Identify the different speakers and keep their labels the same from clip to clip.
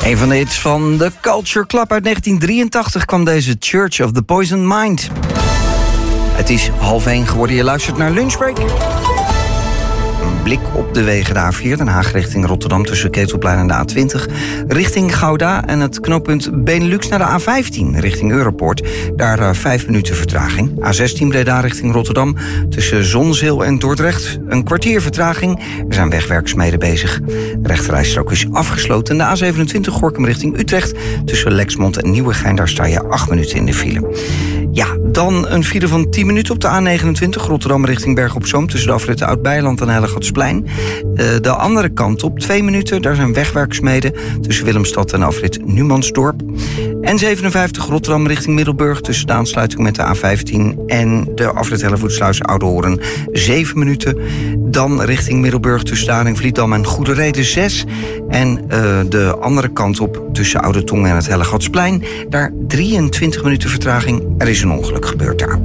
Speaker 1: Een van de hits van The Culture Club uit 1983 kwam deze Church of the Poisoned Mind. Het is 12:30 geworden, je luistert naar Lunchbreak. Een blik op de wegen de A4, Den Haag richting Rotterdam tussen Ketelplein en de A20. Richting Gouda en het knooppunt Benelux naar de A15 richting Europoort. Daar 5 minuten vertraging. A16 Breda richting Rotterdam tussen Zonzeel en Dordrecht. Een kwartier vertraging. Er zijn wegwerkzaamheden bezig. De rechterrijstrook is afgesloten. De A27 Gorinchem richting Utrecht tussen Lexmond en Nieuwegein. Daar sta je 8 minuten in de file. Ja, dan een file van 10 minuten op de A29 Rotterdam richting Berg op Zoom tussen de afritten Oud-Beiland en Hellegatsplein. De andere kant op 2 minuten, daar zijn wegwerkzaamheden tussen Willemstad en afrit Numansdorp. En 57 Rotterdam richting Middelburg tussen de aansluiting met de A15 en de afrit Hellevoetsluis Oudehoorn 7 minuten. Dan richting Middelburg tussen Daring, Vlietdam en Goederede 6. En de andere kant op tussen Oude Tong en het Hellegatsplein, daar 23 minuten vertraging. Er is een ongeluk gebeurd daar.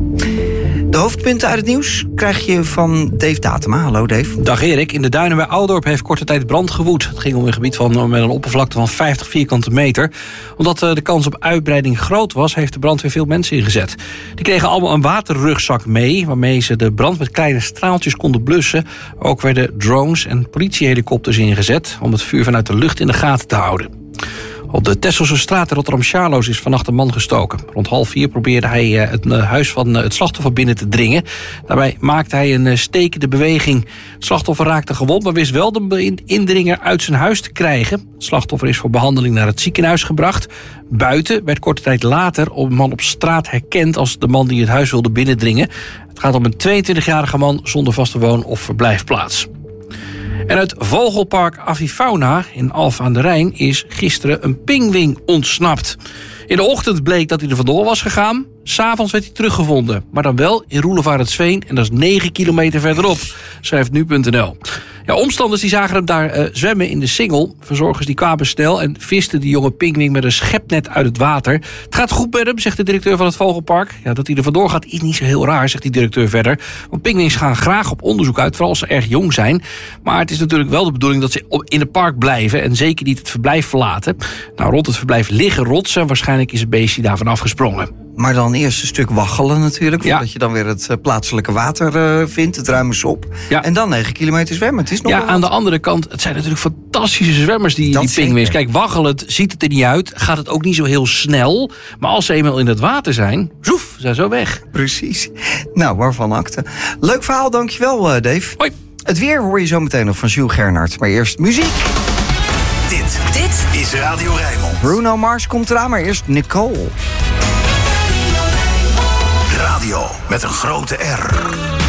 Speaker 1: De hoofdpunten uit het nieuws krijg je van Dave Datema. Hallo Dave.
Speaker 2: Dag Erik. In de duinen bij Oudorp heeft korte tijd brand gewoed. Het ging om een gebied met een oppervlakte van 50 vierkante meter. Omdat de kans op uitbreiding groot was, heeft de brandweer veel mensen ingezet. Die kregen allemaal een waterrugzak mee, waarmee ze de brand met kleine straaltjes konden blussen. Ook werden drones en politiehelikopters ingezet om het vuur vanuit de lucht in de gaten te houden. Op de Tesselse straat in Rotterdam-Charloes is vannacht een man gestoken. Rond 3:30 probeerde hij het huis van het slachtoffer binnen te dringen. Daarbij maakte hij een stekende beweging. Het slachtoffer raakte gewond, maar wist wel de indringer uit zijn huis te krijgen. Het slachtoffer is voor behandeling naar het ziekenhuis gebracht. Buiten werd korte tijd later een man op straat herkend als de man die het huis wilde binnendringen. Het gaat om een 22-jarige man zonder vaste woon- of verblijfplaats. En uit vogelpark Avifauna in Alphen aan de Rijn is gisteren een pinguïn ontsnapt. In de ochtend bleek dat hij er vandoor was gegaan. 's Avonds werd hij teruggevonden. Maar dan wel in Roelevarensveen en dat is 9 kilometer verderop, schrijft nu.nl. Ja, omstanders die zagen hem daar zwemmen in de Singel. Verzorgers die kwamen snel en visten die jonge pinguïn met een schepnet uit het water. Het gaat goed met hem, zegt de directeur van het vogelpark. Ja, dat hij er vandoor gaat is niet zo heel raar, zegt die directeur verder. Want pinguïns gaan graag op onderzoek uit, vooral als ze erg jong zijn. Maar het is natuurlijk wel de bedoeling dat ze in het park blijven en zeker niet het verblijf verlaten. Nou, rond het verblijf liggen rotsen. Waarschijnlijk is het beestje daarvan afgesprongen.
Speaker 1: Maar dan eerst een stuk waggelen natuurlijk, voordat je dan weer het plaatselijke water vindt, het ruime sop. Ja. En dan 9 kilometer zwemmen. Het is nog
Speaker 2: aan de andere kant, het zijn natuurlijk fantastische zwemmers, die pinguïns. Kijk, waggelend ziet het er niet uit, gaat het ook niet zo heel snel. Maar als ze eenmaal in het water zijn, zoef, zijn zo weg.
Speaker 1: Precies. Nou, waarvan akte. Leuk verhaal, dankjewel Dave.
Speaker 2: Hoi.
Speaker 1: Het weer hoor je zo meteen nog van Jules Gernard. Maar eerst muziek.
Speaker 3: Dit is Radio Rijnmond.
Speaker 1: Bruno Mars komt eraan, maar eerst Nicole.
Speaker 3: Radio met een grote R.